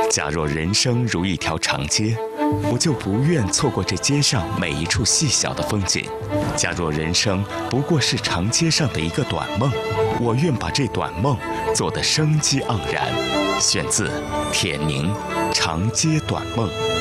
假若人生如一条长街，我就不愿错过这街上每一处细小的风景。假若人生不过是长街上的一个短梦，我愿把这短梦做得生机盎然。选自铁凝《长街短梦》。